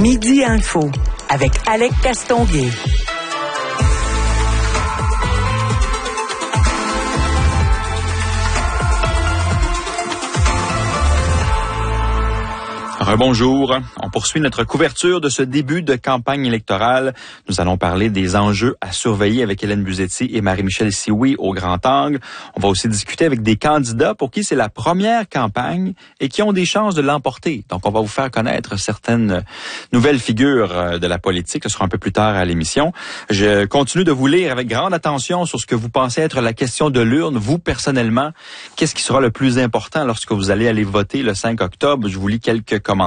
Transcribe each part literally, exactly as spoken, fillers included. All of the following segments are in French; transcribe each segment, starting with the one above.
Midi Info avec Alec Castonguay. Rebonjour. On poursuit notre couverture de ce début de campagne électorale. Nous allons parler des enjeux à surveiller avec Hélène Buzzetti et Marie-Michel Sioui au grand angle. On va aussi discuter avec des candidats pour qui c'est la première campagne et qui ont des chances de l'emporter. Donc, on va vous faire connaître certaines nouvelles figures de la politique. Ce sera un peu plus tard à l'émission. Je continue de vous lire avec grande attention sur ce que vous pensez être la question de l'urne. Vous, personnellement, qu'est-ce qui sera le plus important lorsque vous allez aller voter le cinq octobre? Je vous lis quelques commentaires.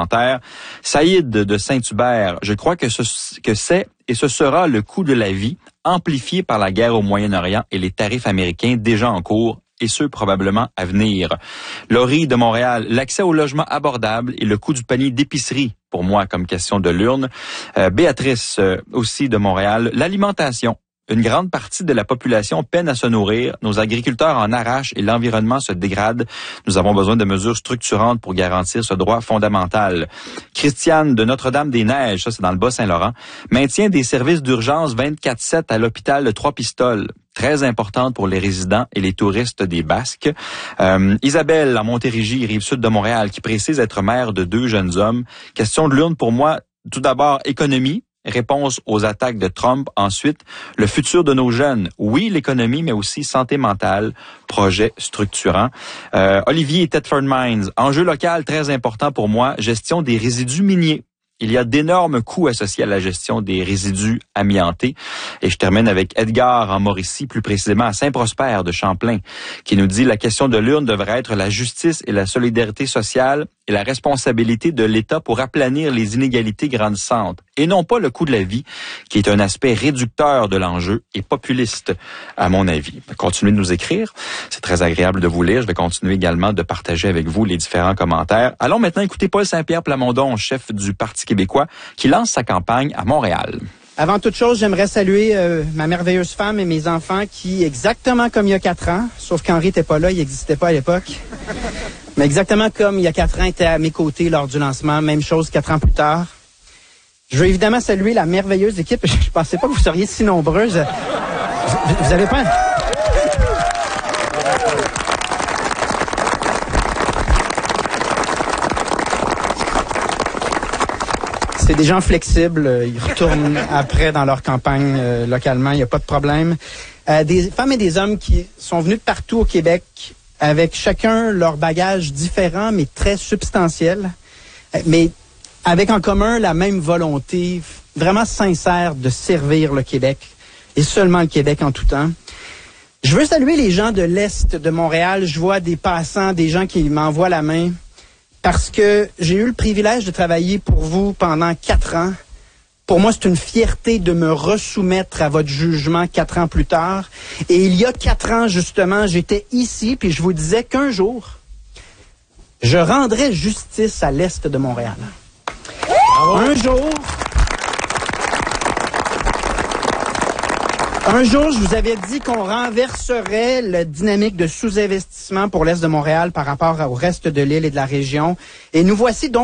Saïd de Saint-Hubert, je crois que, ce, que c'est et ce sera le coût de la vie amplifié par la guerre au Moyen-Orient et les tarifs américains déjà en cours et ceux probablement à venir. Laurie de Montréal, l'accès au logement abordable et le coût du panier d'épicerie pour moi comme question de l'urne. Euh, Béatrice euh, aussi de Montréal, l'alimentation. Une grande partie de la population peine à se nourrir. Nos agriculteurs en arrachent et l'environnement se dégrade. Nous avons besoin de mesures structurantes pour garantir ce droit fondamental. Christiane de Notre-Dame-des-Neiges, ça c'est dans le Bas-Saint-Laurent, maintient des services d'urgence vingt-quatre sept à l'hôpital de Trois-Pistoles. Très importante pour les résidents et les touristes des Basques. Euh, Isabelle, en Montérégie, Rive-Sud de Montréal, qui précise être mère de deux jeunes hommes. Question de l'urne pour moi, tout d'abord, économie. Réponse aux attaques de Trump. Ensuite, le futur de nos jeunes. Oui, l'économie, mais aussi santé mentale, projet structurant. Euh, Olivier Thetford Mines. Enjeu local très important pour moi, gestion des résidus miniers. Il y a d'énormes coûts associés à la gestion des résidus amiantés. Et je termine avec Edgar en Mauricie, plus précisément à Saint-Prosper de Champlain, qui nous dit la question de l'urne devrait être la justice et la solidarité sociale et la responsabilité de l'État pour aplanir les inégalités grandissantes. Et non pas le coût de la vie, qui est un aspect réducteur de l'enjeu et populiste, à mon avis. Continuez de nous écrire. C'est très agréable de vous lire. Je vais continuer également de partager avec vous les différents commentaires. Allons maintenant écouter Paul Saint-Pierre Plamondon, chef du Parti québécois, qui lance sa campagne à Montréal. Avant toute chose, j'aimerais saluer euh, ma merveilleuse femme et mes enfants qui, exactement comme il y a quatre ans, sauf qu'Henri n'était pas là, il n'existait pas à l'époque, mais exactement comme il y a quatre ans, étaient à mes côtés lors du lancement, même chose quatre ans plus tard. Je veux évidemment saluer la merveilleuse équipe. Je ne pensais pas que vous seriez si nombreuses. Vous, vous avez pas... C'est des gens flexibles, ils retournent après dans leur campagne euh, localement, il n'y a pas de problème. Euh, des femmes et des hommes qui sont venus de partout au Québec avec chacun leur bagage différent mais très substantiel, euh, mais avec en commun la même volonté vraiment sincère de servir le Québec et seulement le Québec en tout temps. Je veux saluer les gens de l'Est de Montréal, je vois des passants, des gens qui m'envoient la main. Parce que j'ai eu le privilège de travailler pour vous pendant quatre ans. Pour moi, c'est une fierté de me resoumettre à votre jugement quatre ans plus tard. Et il y a quatre ans, justement, j'étais ici, puis je vous disais qu'un jour, je rendrais justice à l'Est de Montréal. Bravo. Un jour... Un jour, je vous avais dit qu'on renverserait la dynamique de sous-investissement pour l'Est de Montréal par rapport au reste de l'île et de la région. Et nous voici donc